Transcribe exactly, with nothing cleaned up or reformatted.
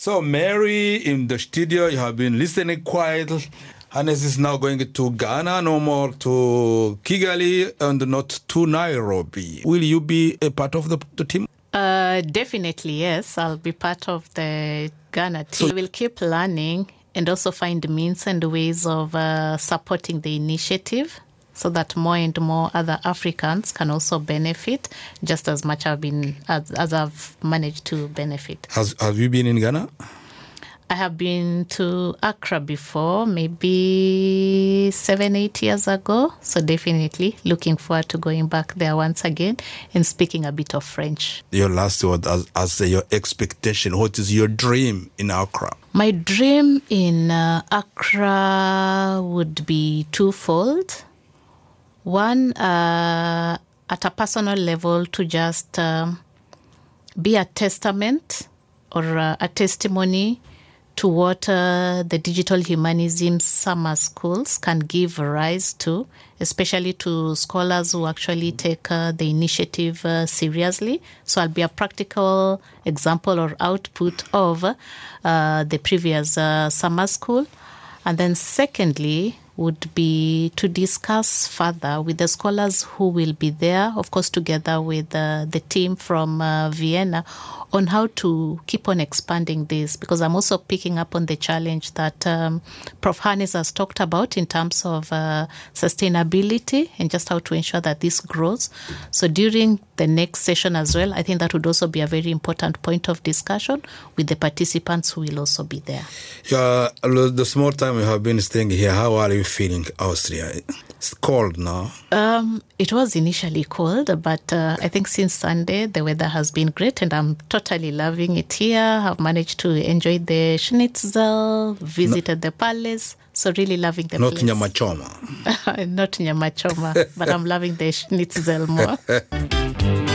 So, Mary, in the studio, you have been listening quietly. Hannes is now going to Ghana, no more to Kigali, and not to Nairobi. Will you be a part of the, the team? Uh, definitely, yes. I'll be part of the Ghana team. So we'll keep learning and also find means and ways of uh, supporting the initiative so that more and more other Africans can also benefit just as much I've been, as, as I've managed to benefit. Has, have you been in Ghana? I have been to Accra before, maybe seven, eight years ago. So definitely looking forward to going back there once again and speaking a bit of French. Your last word as, as your expectation. What is your dream in Accra? My dream in uh, Accra would be twofold. One, uh, at a personal level, to just um, be a testament or uh, a testimony to what uh, the digital humanism summer schools can give rise to, especially to scholars who actually take uh, the initiative uh, seriously. So I'll be a practical example or output of uh, the previous uh, summer school. And then secondly, would be to discuss further with the scholars who will be there, of course, together with uh, the team from uh, Vienna, on how to keep on expanding this, because I'm also picking up on the challenge that um, Professor Hannes has talked about in terms of uh, sustainability and just how to ensure that this grows. So during the next session as well, I think that would also be a very important point of discussion with the participants who will also be there. Yeah, the small time you have been staying here, how are you feeling, Austria? It's cold now. Um, it was initially cold, but uh, I think since Sunday, the weather has been great and I'm totally loving it here. I've managed to enjoy the schnitzel, visited no, the palace, so really loving the not place. Not nyama choma. Not nyama choma, but I'm loving the schnitzel more.